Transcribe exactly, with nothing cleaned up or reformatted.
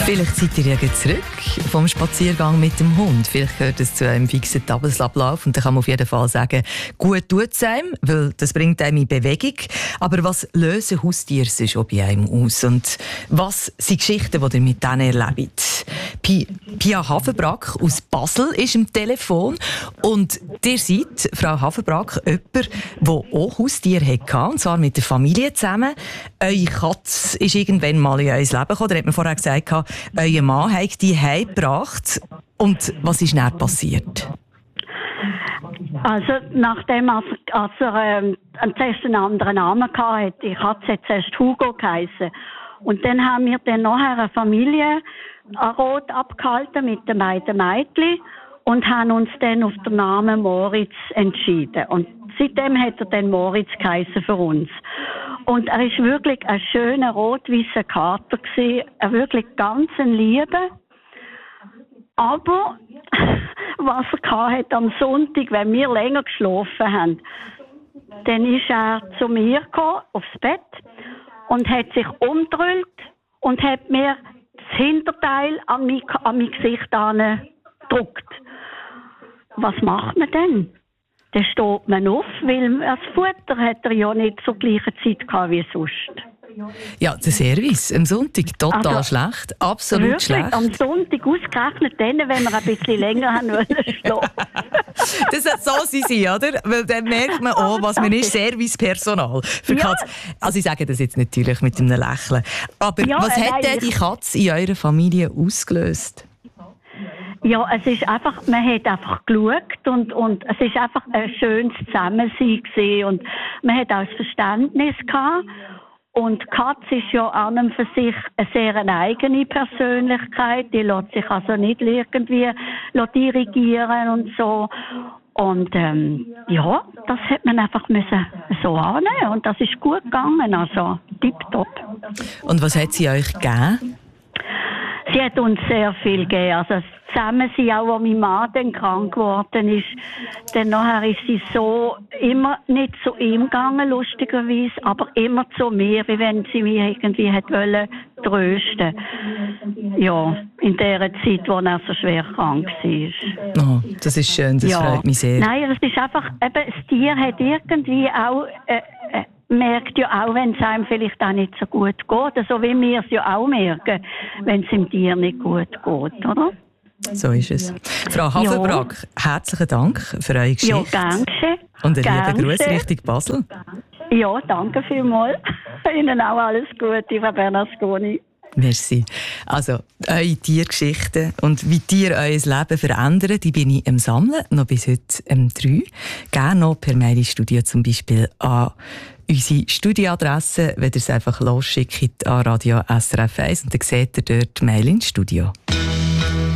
Vielleicht seid ihr ja zurück vom Spaziergang mit dem Hund. Vielleicht gehört es zu einem fixen Tagesablauf und dann kann man auf jeden Fall sagen, gut tut es einem, weil das bringt einem in Bewegung. Aber was lösen Haustiere sonst auch bei einem aus? Und was sind Geschichten, die ihr mit denen erlebt? Pia Havenbrack aus Basel ist am Telefon und ihr seid, Frau Havenbrack, jemand, der auch Haustiere hatte, und zwar mit der Familie zusammen. Eure Katze ist irgendwann mal in euer Leben gekommen, da hat man vorher gesagt, euer Mann hat die heimgebracht. Und was ist dann passiert? Also, nachdem er, als er ähm, zuerst einen anderen Namen hatte, die Katze hat zuerst Hugo geheissen. Und dann haben wir dann nachher eine Familie an Rot abgehalten mit den beiden Mädchen und haben uns dann auf den Namen Moritz entschieden. Und seitdem hat er dann Moritz geheissen für uns. Und er ist wirklich ein schöner rot-weißer Kater gewesen, ein wirklich ganz ein Lieber. Aber was er hatte am Sonntag, wenn wir länger geschlafen haben, dann ist er zu mir gekommen, aufs Bett, und hat sich umgedrückt und hat mir das Hinterteil an mein, an mein Gesicht gedrückt. Was macht man denn? Dann steht man auf, weil das Futter hat er ja nicht zur gleichen Zeit gehabt wie sonst. Ja, der Service am Sonntag total also, schlecht, absolut wirklich, schlecht. Am Sonntag ausgerechnet dann, wenn wir ein bisschen länger haben wollen schlafen. Das hat so sein, oder? Weil dann merkt man auch, was man ist, Servicepersonal für ja. Katze. Also ich sage das jetzt natürlich mit einem Lächeln. Aber ja, was hat nein, denn die Katze in eurer Familie ausgelöst? Ja, es ist einfach, man hat einfach geschaut und, und es ist einfach ein schönes Zusammensein gewesen und man hat auch das Verständnis gehabt. Und die Katze ist ja an und für sich eine sehr eine eigene Persönlichkeit. Die lässt sich also nicht irgendwie dirigieren und so. Und ähm, ja, das hat man einfach müssen so annehmen und das ist gut gegangen, also tipptopp. Und was hat sie euch gegeben? Sie hat uns sehr viel gegeben. Also das Zusammensein, auch als mein Mann dann krank geworden ist, dann nachher ist sie so immer nicht zu ihm gegangen, lustigerweise, aber immer zu mir, wie wenn sie mich irgendwie hätte wollen trösten. Ja, in der Zeit, wo er so schwer krank war. Oh, das ist schön, das ja. freut mich sehr. Nein, das ist einfach, eben, das Tier hat irgendwie auch äh, äh, merkt ja auch, wenn es einem vielleicht auch nicht so gut geht. So wie wir es ja auch merken, wenn es dem Tier nicht gut geht, oder? So ist es. Frau Havenbrack, ja. herzlichen Dank für eure Geschichte. Ja, danke. Und einen lieben Gruß Richtung Basel. Ja, danke vielmals. Ihnen auch alles Gute, Frau Bernasconi. Merci. Also, eure Tiergeschichten und wie Tiere euer Leben verändern, die bin ich am Sammeln, noch bis heute um drei. Gerne noch per Mail ins Studio zum Beispiel an unsere Studioadresse, wenn ihr es einfach losschickt an Radio S R F eins und dann seht ihr dort Mail ins Studio.